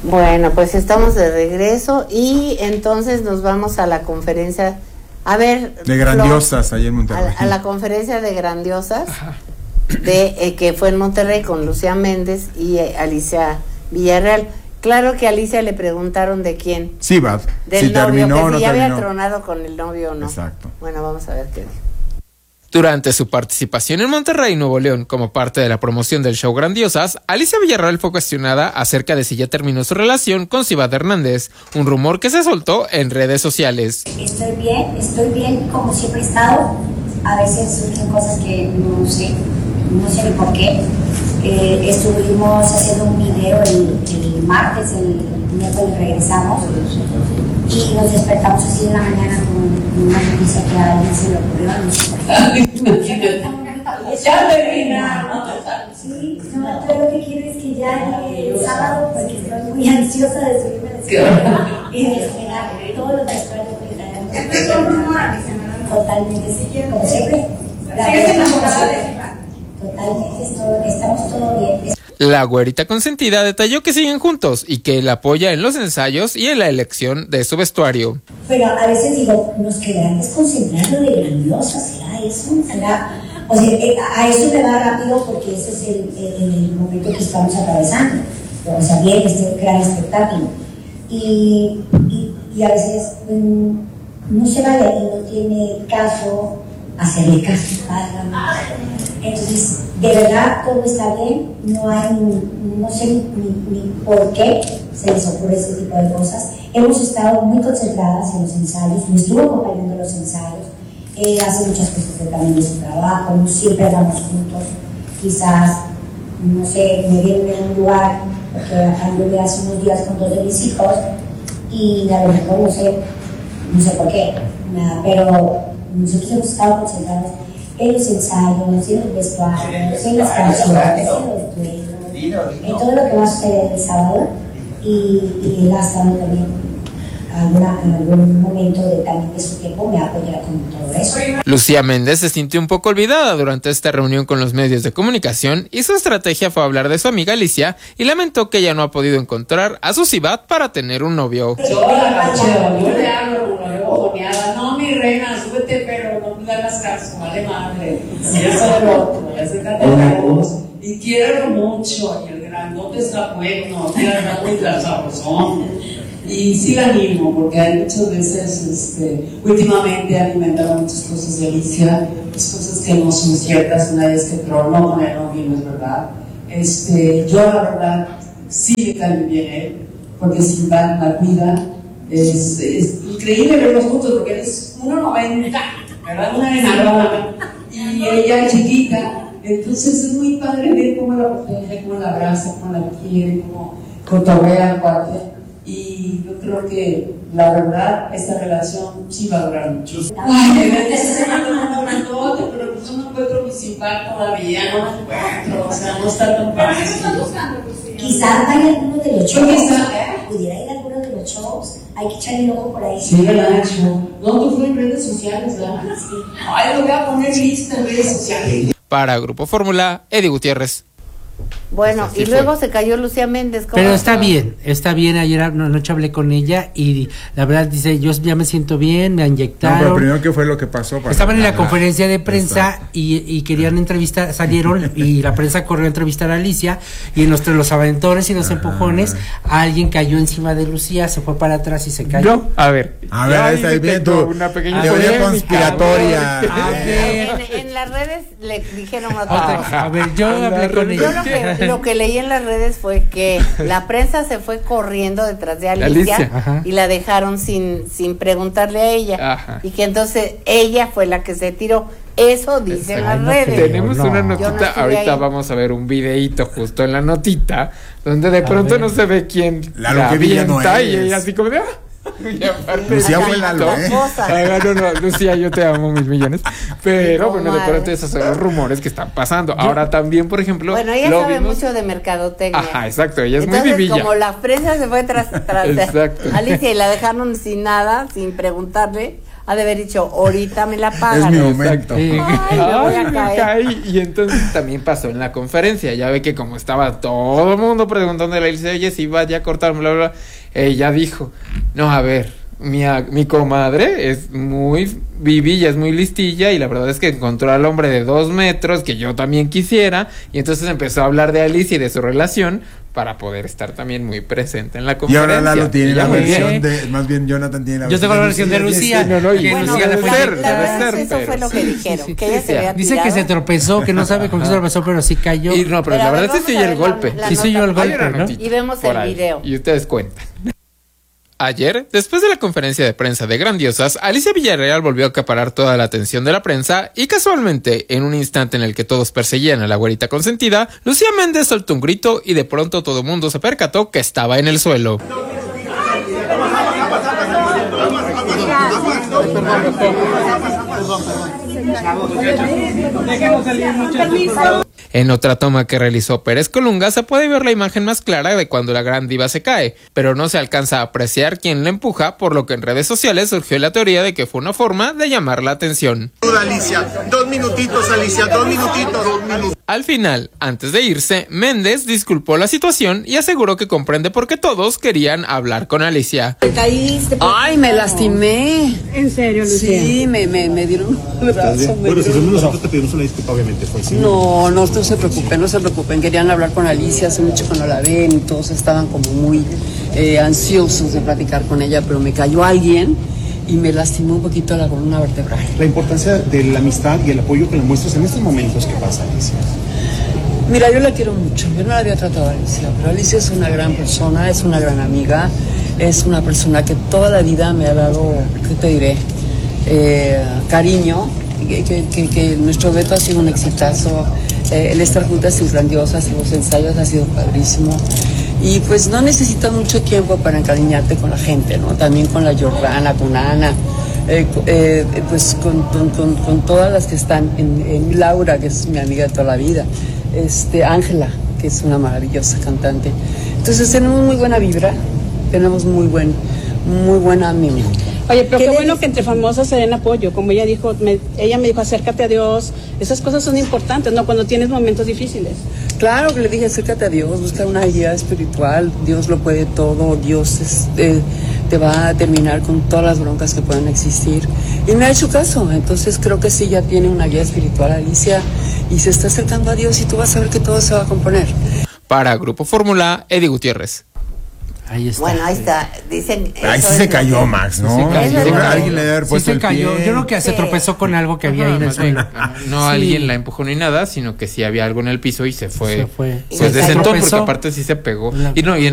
Bueno, pues estamos de regreso y entonces nos vamos a la conferencia, a ver... De Grandiosas, allá en Monterrey. A la conferencia de Grandiosas, que fue en Monterrey con Lucía Méndez y Alicia Villarreal. Claro que a Alicia le preguntaron de quién. Sí, va. Del si novio, terminó que o si no ya terminó. había tronado con el novio o no. Exacto. Bueno, vamos a ver qué dijo. Durante su participación en Monterrey, Nuevo León, como parte de la promoción del show Grandiosas, Alicia Villarreal fue cuestionada acerca de si ya terminó su relación con Cibat Hernández, un rumor que se soltó en redes sociales. Estoy bien como siempre he estado. A veces surgen cosas que no sé ni por qué. Estuvimos haciendo un video el martes, el miércoles regresamos y nos despertamos así en la mañana con una noticia que a alguien se le ocurrió, no sé por qué. Ya terminaron. Sí, no, pero lo que quiero es que ya el sábado, porque estoy muy ansiosa de subirme a la escuela y de esperar todos los vestuarios que totalmente, sí, como siempre. Totalmente, estamos todo bien. La güerita consentida detalló que siguen juntos y que él apoya en los ensayos y en la elección de su vestuario. Pero a veces digo, nos quedarán desconcentrando de Grandiosas, ¿será eso? ¿Será? O sea, a eso me va rápido porque ese es el momento que estamos atravesando. O sea, bien, este gran espectáculo. Y a veces no se vale y no tiene caso hacerle caso a la. Entonces, de verdad, todo está bien, no sé ni por qué se les ocurre ese tipo de cosas. Hemos estado muy concentradas en los ensayos, me estuvo acompañando en los ensayos, hace muchas cosas también de su trabajo, no siempre andamos juntos, quizás, no sé, me vieron en un lugar, porque anduve hace unos días con 2 de mis hijos, y a lo mejor no sé por qué, nada, pero nosotros hemos estado concentrados en los ensayos, en los vestuarios, en las canciones, en los duelos, en todo lo que va a suceder el sábado y él ha estado también en algún momento también de su tiempo me apoyará con todo eso. Lucía Méndez se sintió un poco olvidada durante esta reunión con los medios de comunicación y su estrategia fue hablar de su amiga Alicia y lamentó que ella no ha podido encontrar a su Cibat para tener un novio. Yo le hablo bojoneada, no mi reina, súbete, pero no me hagas caso, vale madre. Si eso es lo otro, ya se canta la voz. Y quiero mucho, y el grandote está bueno, tiene muy sabrosón. Y sí la animo, porque hay muchas veces, últimamente han inventado muchas cosas de Alicia, muchas cosas que no son ciertas, una vez que tronó con el novio, no es verdad. Yo la verdad, sí me cae muy bien él, porque sin van la vida. Es increíble verlos juntos porque eres 1.90, ¿verdad? Una enanona y ella chiquita, entonces es muy padre ver cómo la protege, cómo la abraza, cómo la quiere, cómo cotorrea al cuate. Y yo creo que la verdad esta relación sí va a durar mucho. Ay, de verdad, se me tomando un grandote, pero pues yo no encuentro principal todavía, no encuentro, o sea, no está tan fácil. ¿Qué estás buscando, Lucía? Quizás vaya alguno de los shows, pudiera ir a alguno de los shows, hay que echarle el ojo por ahí. Sí, ¿verdad? No, tú fue en redes sociales, ¿verdad? Sí. Ay, lo voy a poner lista en redes sociales. Para Grupo Fórmula, Eddie Gutiérrez. Bueno, y luego se cayó Lucía Méndez. Pero está bien, ayer anoche hablé con ella y la verdad dice, yo ya me siento bien, me inyectaron. No, pero primero, ¿qué fue lo que pasó? Estaban en la conferencia de prensa y querían entrevistar, salieron y la prensa corrió a entrevistar a Alicia y entre los aventones y los empujones, alguien cayó encima de Lucía, se fue para atrás y se cayó. A ver, ahí está viendo una pequeña teoría conspiratoria. En las redes le dijeron otra cosa. A ver, yo hablé con ella. Lo que leí en las redes fue que la prensa se fue corriendo detrás de Alicia y la dejaron sin preguntarle a ella. Y que entonces ella fue la que se tiró. Eso dicen las redes. Tenemos una notita, ahorita vamos a ver un videíto justo en la notita, donde de pronto no se ve quién la avienta y ella así como de... Y aparte Lucía fue la no, Lucía, yo te amo 1,000,000,000. Pero bueno, de pronto esos son los rumores que están pasando. Ahora también, por ejemplo, bueno, ella sabe mucho de mercadotecnia. Ajá, exacto, ella es entonces, muy vivilla. Como la prensa se fue tras de Alicia y la dejaron sin nada, sin preguntarle, ha de haber dicho, ahorita me la pagan. Es mi momento. Ay, me voy a me caer. caí. Y entonces también pasó en la conferencia. Ya ve que como estaba todo el mundo preguntando a la Alicia, oye, si va ya a cortar, bla, bla, bla. Ella dijo, no, a ver, mi comadre es muy vivilla, es muy listilla, y la verdad es que encontró al hombre de 2 metros que yo también quisiera, y entonces empezó a hablar de Alicia y de su relación para poder estar también muy presente en la Y conferencia. ahora Lalo tiene la muy versión bien. de, más bien Jonathan tiene la Yo versión tengo la versión de Lucía. No, no, y Bueno, Lucía debe la ser, verdad debe eso ser, fue lo que dijeron, que ella se sí. había Dice que tirado. se tropezó, que no sabe cómo se tropezó, pero sí cayó. Y no, pero la a ver, verdad es que vamos se a oye ver el golpe. la Sí, se oyó el nota golpe, Hay una ¿no? notita y vemos por el ahí, video. y ustedes cuentan. Ayer, después de la conferencia de prensa de Grandiosas, Alicia Villarreal volvió a acaparar toda la atención de la prensa y casualmente, en un instante en el que todos perseguían a la güerita consentida, Lucía Méndez soltó un grito y de pronto todo el mundo se percató que estaba en el suelo. En otra toma que realizó Pérez Colunga se puede ver la imagen más clara de cuando la gran diva se cae, pero no se alcanza a apreciar quién la empuja, por lo que en redes sociales surgió la teoría de que fue una forma de llamar la atención. Alicia, 2 minutitos, Alicia, 2 minutitos. Al final, antes de irse, Méndez disculpó la situación y aseguró que comprende por qué todos querían hablar con Alicia. Ay, me lastimé. ¿En serio, Lucía? Sí, me dieron un brazo. Bueno, si nosotros te pedimos una disculpa, obviamente fue así. No se preocupen. Querían hablar con Alicia, hace mucho que no la ven y todos estaban como muy ansiosos de platicar con ella, pero me cayó alguien y me lastimó un poquito la columna vertebral. La importancia de la amistad y el apoyo que le muestras en estos momentos que pasa, Alicia. Mira, yo la quiero mucho, yo no la había tratado a Alicia, pero Alicia es una gran persona, es una gran amiga, es una persona que toda la vida me ha dado, ¿qué te diré? Cariño, que nuestro dueto ha sido un exitazo, el estar juntas y Grandiosas y los ensayos ha sido padrísimo. Y pues no necesitas mucho tiempo para encariñarte con la gente, ¿no? También con la Jordana, con Ana, pues con todas las que están en Laura, que es mi amiga de toda la vida, Ángela, que es una maravillosa cantante. Entonces tenemos muy buena vibra, tenemos muy buen ánimo. Oye, pero qué bueno que entre famosas se den apoyo, como ella dijo, ella me dijo, acércate a Dios, esas cosas son importantes, ¿no? Cuando tienes momentos difíciles. Claro que le dije, acércate a Dios, busca una guía espiritual, Dios lo puede todo, Dios te va a terminar con todas las broncas que puedan existir. Y me ha hecho caso, entonces creo que sí, ya tiene una guía espiritual Alicia y se está acercando a Dios y tú vas a ver que todo se va a componer. Para Grupo Fórmula, Eddie Gutiérrez. Ahí está. Bueno, ahí está. Dicen. Ahí sí se cayó Max, ¿no? Sí se cayó. Seguro alguien le debe haber Sí puesto se el cayó. pie. Yo creo que se tropezó con algo que había ahí en el suelo. No Sí. alguien la empujó ni nada, sino que sí había algo en el piso y se fue. Se fue. Se Se desentó porque tropezó. aparte sí se pegó. La- Y no, y en